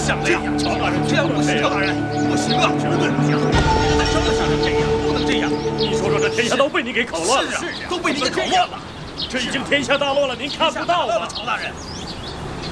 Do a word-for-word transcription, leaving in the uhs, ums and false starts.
像这样，乔大人，这样不行，乔大人，不行啊，绝对不行！不能商量商量这样，不能这样。 你说说，这天下都被你给搞乱了， 是啊，都被你给搞乱了。 这已经天下大乱了，您看不到吗？ 乔大人，